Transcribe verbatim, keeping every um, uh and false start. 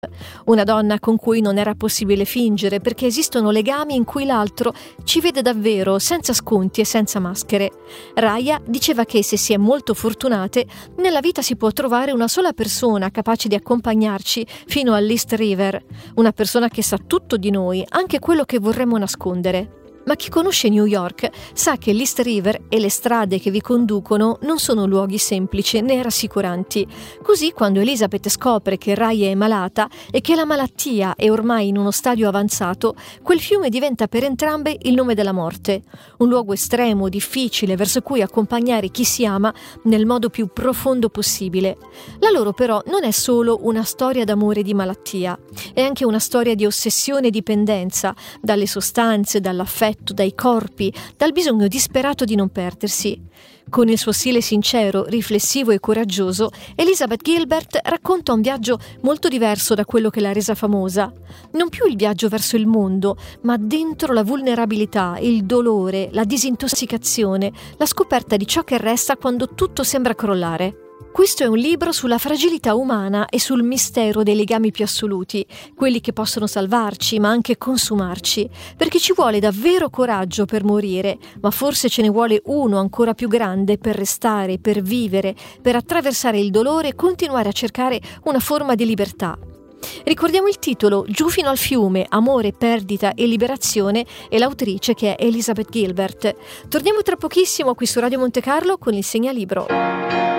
Una donna con cui non era possibile fingere, perché esistono legami in cui l'altro ci vede davvero, senza sconti e senza maschere. Raya diceva che se si è molto fortunate, nella vita si può trovare una sola persona capace di accompagnarci fino all'East River, una persona che sa tutto di noi, anche quello che vorremmo nascondere. Ma chi conosce New York sa che l'East River e le strade che vi conducono non sono luoghi semplici né rassicuranti. Così, quando Elizabeth scopre che Raya è malata e che la malattia è ormai in uno stadio avanzato, quel fiume diventa per entrambe il nome della morte, un luogo estremo, difficile, verso cui accompagnare chi si ama nel modo più profondo possibile. La loro però non è solo una storia d'amore e di malattia, è anche una storia di ossessione e dipendenza dalle sostanze, dall'affetto, dai corpi, dal bisogno disperato di non perdersi. Con il suo stile sincero, riflessivo e coraggioso, Elizabeth Gilbert racconta un viaggio molto diverso da quello che l'ha resa famosa. Non più il viaggio verso il mondo, ma dentro la vulnerabilità, il dolore, la disintossicazione, la scoperta di ciò che resta quando tutto sembra crollare. Questo è un libro sulla fragilità umana e sul mistero dei legami più assoluti, quelli che possono salvarci ma anche consumarci, perché ci vuole davvero coraggio per morire, ma forse ce ne vuole uno ancora più grande per restare, per vivere, per attraversare il dolore e continuare a cercare una forma di libertà. Ricordiamo il titolo: Giù fino al fiume, amore, perdita e liberazione, e l'autrice che è Elizabeth Gilbert. Torniamo tra pochissimo qui su Radio Monte Carlo con il Segnalibro.